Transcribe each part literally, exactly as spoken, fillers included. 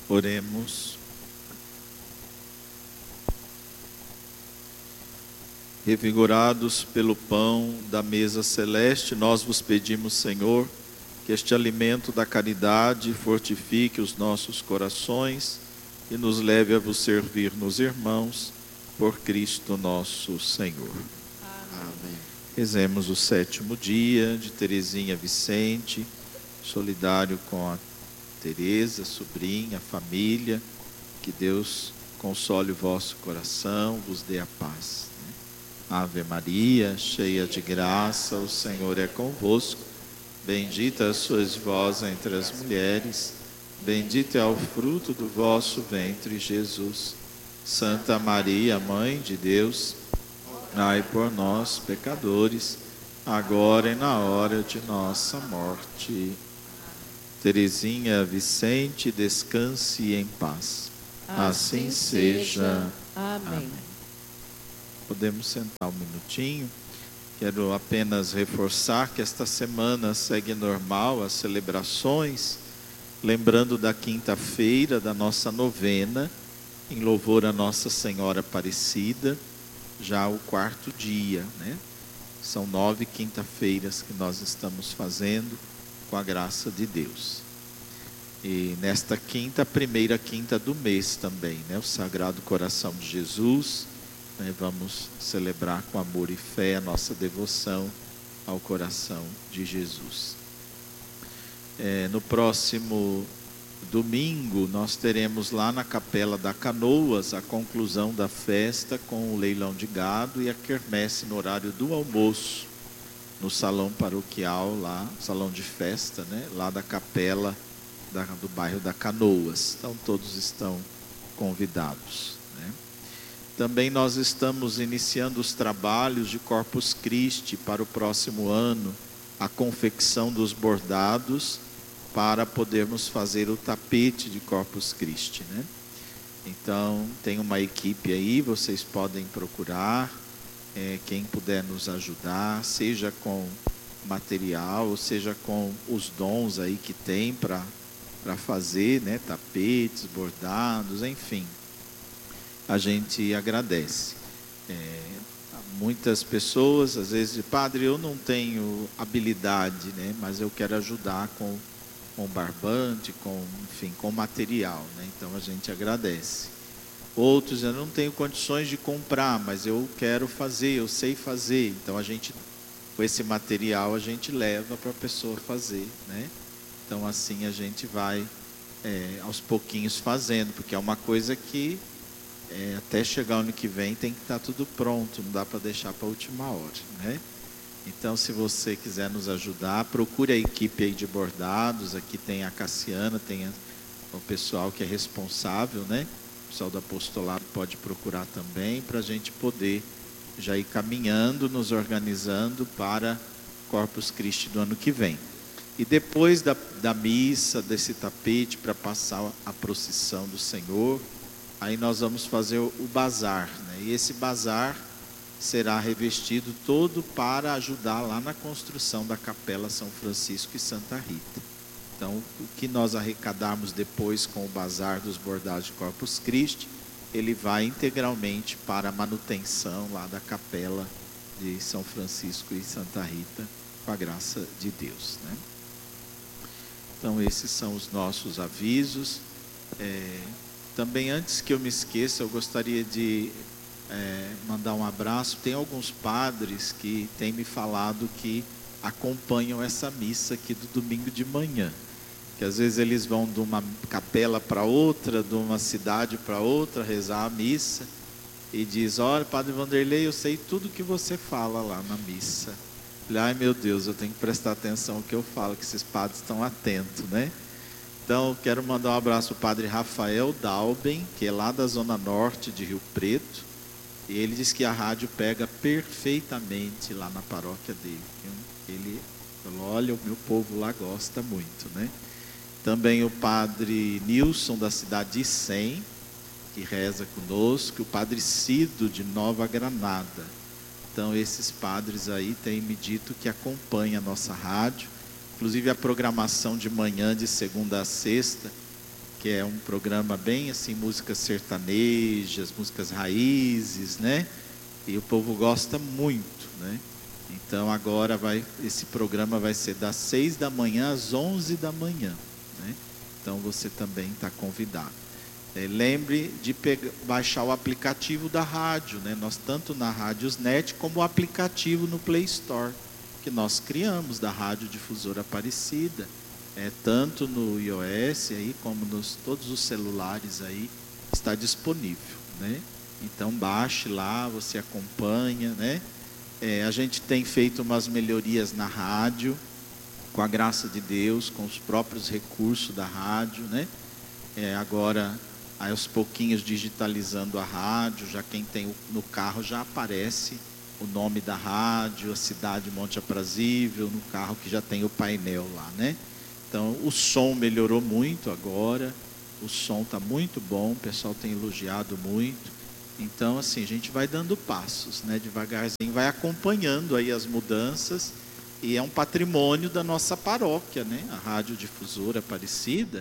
Oremos. Revigorados pelo pão da mesa celeste, nós vos pedimos, Senhor, que este alimento da caridade fortifique os nossos corações e nos leve a vos servir nos irmãos, por Cristo nosso Senhor. Amém. Rezemos o sétimo dia de Terezinha Vicente, solidário com a Tereza, sobrinha, família. Que Deus console o vosso coração, vos dê a paz. Ave Maria, cheia de graça, o Senhor é convosco. Bendita sois vós entre as mulheres, bendito é o fruto do vosso ventre, Jesus. Santa Maria, Mãe de Deus, rogai por nós, pecadores, agora e na hora de nossa morte. Terezinha Vicente, descanse em paz. Assim, assim seja. Amém. Amém. Podemos sentar um minutinho. Quero apenas reforçar que esta semana segue normal as celebrações, lembrando da quinta-feira da nossa novena, em louvor a Nossa Senhora Aparecida, já o quarto dia, né? São nove quinta-feiras que nós estamos fazendo com a graça de Deus. E nesta quinta, a primeira quinta do mês também, né? O Sagrado Coração de Jesus. Vamos celebrar com amor e fé a nossa devoção ao coração de Jesus. É, no próximo domingo, nós teremos lá na Capela da Canoas a conclusão da festa com o leilão de gado e a quermesse no horário do almoço, no salão paroquial, lá, salão de festa, né, lá da Capela da, do bairro da Canoas. Então todos estão convidados. Também nós estamos iniciando os trabalhos de Corpus Christi para o próximo ano, a confecção dos bordados para podermos fazer o tapete de Corpus Christi, né? Então, tem uma equipe aí, vocês podem procurar, é, quem puder nos ajudar, seja com material, seja com os dons aí que tem para para fazer, né? Tapetes, bordados, enfim. A gente agradece. É, muitas pessoas, às vezes, padre, eu não tenho habilidade, né? Mas eu quero ajudar com, com barbante, com, enfim, com material, né? Então a gente agradece. Outros, eu não tenho condições de comprar, mas eu quero fazer, eu sei fazer. Então a gente, com esse material, a gente leva para a pessoa fazer, né? Então assim a gente vai é, aos pouquinhos fazendo, porque é uma coisa que É, até chegar o ano que vem tem que estar tudo pronto, não dá para deixar para a última hora, né? Então, se você quiser nos ajudar, procure a equipe aí de bordados. Aqui tem a Cassiana, tem a, o pessoal que é responsável, né? O pessoal do apostolado pode procurar também, para a gente poder já ir caminhando, nos organizando para Corpus Christi do ano que vem. E depois da, da missa, desse tapete, para passar a procissão do Senhor, aí nós vamos fazer o bazar, né? E esse bazar será revestido todo para ajudar lá na construção da Capela São Francisco e Santa Rita. Então, o que nós arrecadarmos depois com o bazar dos bordados de Corpus Christi, ele vai integralmente para a manutenção lá da Capela de São Francisco e Santa Rita, com a graça de Deus, né? Então, esses são os nossos avisos. É... Também, antes que eu me esqueça, eu gostaria de é, mandar um abraço. Tem alguns padres que têm me falado que acompanham essa missa aqui do domingo de manhã. Que às vezes eles vão de uma capela para outra, de uma cidade para outra, rezar a missa. E diz, olha, Padre Vanderlei, eu sei tudo que você fala lá na missa. Ai, meu Deus, eu tenho que prestar atenção no que eu falo, que esses padres estão atentos, né? Então, quero mandar um abraço ao Padre Rafael Dalben, que é lá da Zona Norte de Rio Preto. E ele diz que a rádio pega perfeitamente lá na paróquia dele. Ele falou, olha, o meu povo lá gosta muito, né? Também o Padre Nilson, da cidade de Icém, que reza conosco. O Padre Cido, de Nova Granada. Então, esses padres aí têm me dito que acompanham a nossa rádio. Inclusive a programação de manhã, de segunda a sexta, que é um programa bem assim, músicas sertanejas, músicas raízes, né? E o povo gosta muito, né? Então agora vai, esse programa vai ser das seis da manhã às onze da manhã, né? Então você também está convidado. É, lembre de pegar, baixar o aplicativo da rádio, né? Nós tanto na Rádiosnet como o aplicativo no Play Store, que nós criamos da Rádio Difusora Aparecida. É, tanto no iOS aí, como nos todos os celulares aí, está disponível, né? Então baixe lá, você acompanha, né? É, a gente tem feito umas melhorias na rádio, com a graça de Deus, com os próprios recursos da rádio, né? É, agora, aos pouquinhos, digitalizando a rádio, já quem tem no carro já aparece o nome da rádio, a cidade Monte Aprazível, no carro que já tem o painel lá, né? Então, o som melhorou muito agora, o som está muito bom, o pessoal tem elogiado muito. Então, assim, a gente vai dando passos, né? Devagarzinho, vai acompanhando aí as mudanças, e é um patrimônio da nossa paróquia, né? A Rádio Difusora Aparecida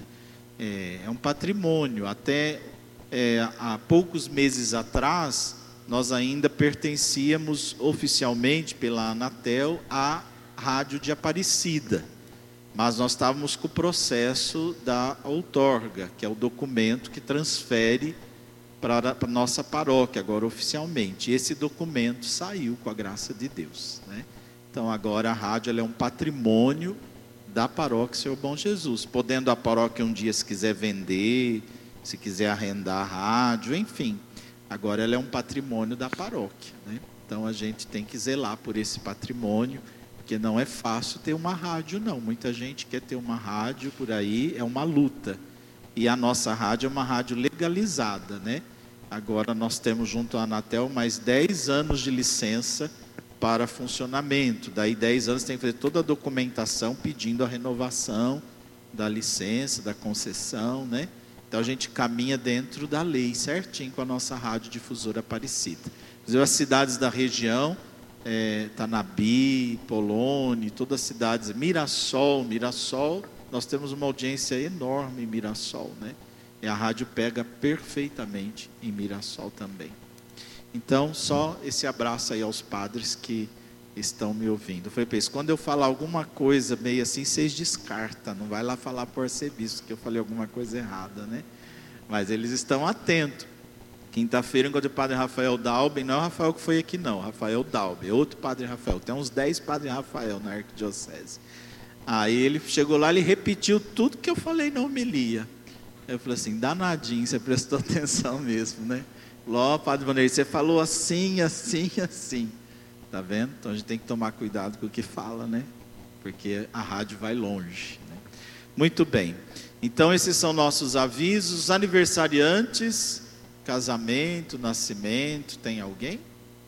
é, é um patrimônio. Até é, há poucos meses atrás, nós ainda pertencíamos oficialmente pela Anatel à Rádio de Aparecida. Mas nós estávamos com o processo da outorga, que é o documento que transfere para a nossa paróquia, agora oficialmente. E esse documento saiu com a graça de Deus, né? Então agora a rádio ela é um patrimônio da paróquia Senhor Bom Jesus. Podendo a paróquia um dia, se quiser vender, se quiser arrendar a rádio, enfim. Agora ela é um patrimônio da paróquia, né? Então a gente tem que zelar por esse patrimônio, porque não é fácil ter uma rádio, não. Muita gente quer ter uma rádio por aí, é uma luta. E a nossa rádio é uma rádio legalizada, né? Agora nós temos junto à Anatel mais dez anos de licença para funcionamento. Daí dez anos tem que fazer toda a documentação pedindo a renovação da licença, da concessão, né? Então a gente caminha dentro da lei, certinho, com a nossa Rádio Difusora Aparecida. Inclusive as cidades da região, É, Tanabi, Polônia, todas as cidades, Mirassol, Mirassol, nós temos uma audiência enorme em Mirassol, né? E a rádio pega perfeitamente em Mirassol também. Então, só esse abraço aí aos padres que estão me ouvindo. Eu falei para eles, quando eu falar alguma coisa meio assim, vocês descartam, não vai lá falar por arcebispo, que eu falei alguma coisa errada, né? Mas eles estão atentos. Quinta-feira, enquanto o padre Rafael Dalben, não é o Rafael que foi aqui não, Rafael Dalben, é outro padre Rafael, tem uns dez padres Rafael na arquidiocese. Aí ele chegou lá, ele repetiu tudo que eu falei na homilia. Eu falei assim, danadinho, você prestou atenção mesmo, né? Ló, padre Vanderlei, você falou assim, assim, assim. Tá vendo? Então a gente tem que tomar cuidado com o que fala, né? Porque a rádio vai longe, né? Muito bem. Então esses são nossos avisos. Os aniversariantes, casamento, nascimento, tem alguém?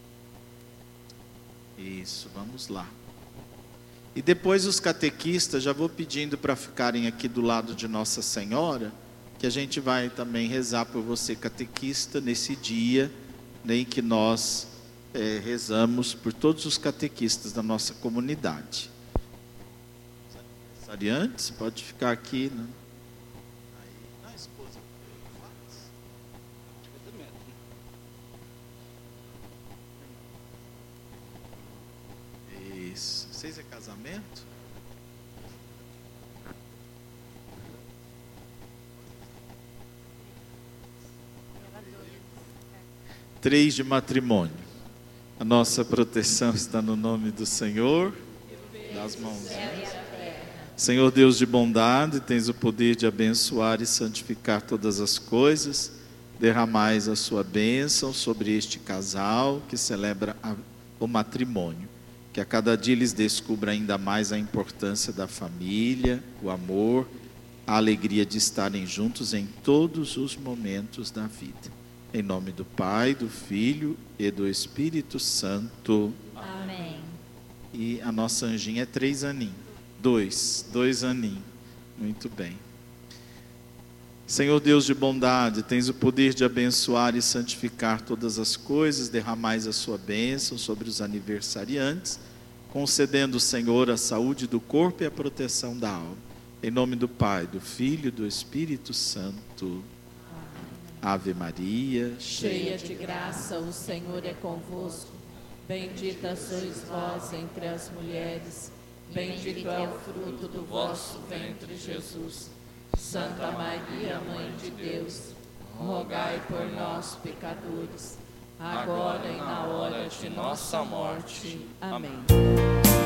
Isso, vamos lá. E depois os catequistas, já vou pedindo para ficarem aqui do lado de Nossa Senhora, que a gente vai também rezar por você, catequista, nesse dia, né, em que nós é, rezamos por todos os catequistas da nossa comunidade. Os aniversariantes, pode ficar aqui, né? Aí, a esposa faz. Isso. Vocês é casamento? Três de matrimônio. A nossa proteção está no nome do Senhor, das mãozinhas. Senhor Deus de bondade, tens o poder de abençoar e santificar todas as coisas. Derramais a sua bênção sobre este casal que celebra a, o matrimônio. Que a cada dia eles descubram ainda mais a importância da família, o amor, a alegria de estarem juntos em todos os momentos da vida. Em nome do Pai, do Filho e do Espírito Santo. Amém. E a nossa anjinha é três aninhos. Dois, dois aninhos. Muito bem. Senhor Deus de bondade, tens o poder de abençoar e santificar todas as coisas, derramais a sua bênção sobre os aniversariantes, concedendo, Senhor, a saúde do corpo e a proteção da alma. Em nome do Pai, do Filho e do Espírito Santo. Ave Maria, cheia de graça, o Senhor é convosco. Bendita sois vós entre as mulheres, bendito é o fruto do vosso ventre, Jesus. Santa Maria, Mãe de Deus, rogai por nós, pecadores, agora e na hora de nossa morte. Amém.